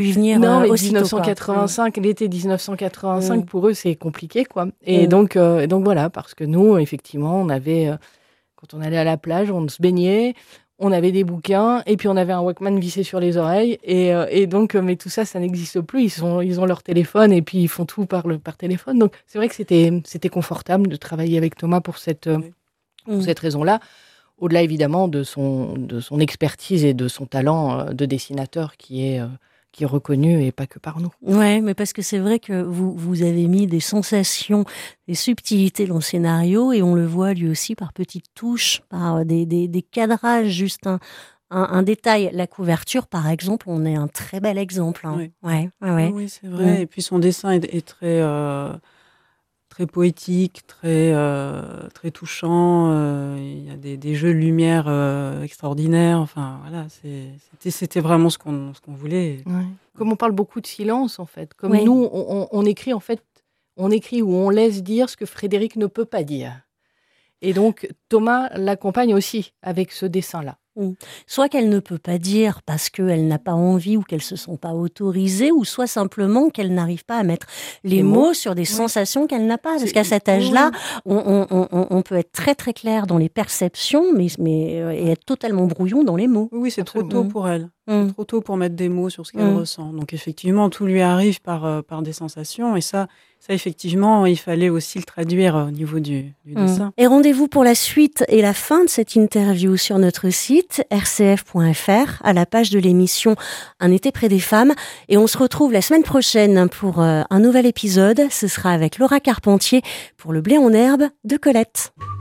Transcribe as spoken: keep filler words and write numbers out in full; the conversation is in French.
Lui venir non, euh, mais aussitôt, dix-neuf cent quatre-vingt-cinq, quoi. l'été dix-neuf cent quatre-vingt-cinq, Mm. pour eux, c'est compliqué, quoi. Et Mm. donc, euh, donc voilà, parce que nous, effectivement, on avait, euh, quand on allait à la plage, on se baignait, on avait des bouquins, et puis on avait un Walkman vissé sur les oreilles, et, euh, et donc, euh, mais tout ça, ça n'existe plus. Ils sont, ils ont leur téléphone, et puis ils font tout par le, par téléphone. Donc, c'est vrai que c'était, c'était confortable de travailler avec Thomas pour cette, euh, Oui. pour Mm. cette raison-là. Au-delà, évidemment, de son, de son expertise et de son talent euh, de dessinateur qui est, euh, qui est reconnu et pas que par nous. Ouais, mais parce que c'est vrai que vous, vous avez mis des sensations, des subtilités dans le scénario et on le voit lui aussi par petites touches, par des, des, des cadrages, juste un, un, un détail. La couverture, par exemple, on est un très bel exemple. Hein. Oui. Ouais, ouais, Oui, ouais. oui, c'est vrai. Mm. Et puis son dessin est, est très, euh, très poétique, très, euh, très touchant. euh, Il y a des, des jeux de lumière euh, extraordinaires. Enfin, voilà, c'est- c'était, c'était vraiment ce qu'on, ce qu'on voulait. Ouais. Comme on parle beaucoup de silence, en fait. Comme Ouais. nous, on, on- on écrit, en fait, on écrit ou on laisse dire ce que Frédéric ne peut pas dire. Et donc, Thomas l'accompagne aussi avec ce dessin-là. Mm. Soit qu'elle ne peut pas dire parce qu'elle n'a pas envie ou qu'elle ne se sent pas autorisée, ou soit simplement qu'elle n'arrive pas à mettre les, Les mots, mots. sur des Oui. sensations qu'elle n'a pas. Parce C'est- qu'à cet oui, âge-là, oui. on, on- on- on peut être très très clair dans les perceptions, mais, mais euh, et être totalement brouillon dans les mots. Oui, oui, c'est trop Absolument. tôt pour elle. Mm. C'est trop tôt pour mettre des mots sur ce qu'elle Mm. ressent. Donc effectivement, tout lui arrive par, euh, par des sensations. Et ça, ça, effectivement, il fallait aussi le traduire euh, au niveau du, du Mm. dessin. Et rendez-vous pour la suite et la fin de cette interview sur notre site r c f point f r à la page de l'émission Un été près des femmes. Et on se retrouve la semaine prochaine pour euh, un nouvel épisode. Ce sera avec Laura Carpentier pour Le blé en herbe de Colette.